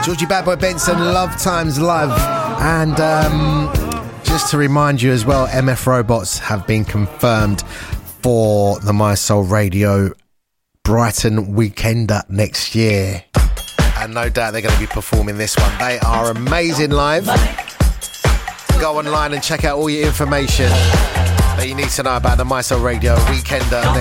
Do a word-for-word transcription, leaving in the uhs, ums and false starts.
Georgie Bad Boy Benson, Love Times Love. And um, just to remind you as well, M F Robots have been confirmed for the My Soul Radio Brighton Weekender next year. And no doubt they're going to be performing this one. They are amazing live. Go online and check out all your information that you need to know about the My Soul Radio Weekender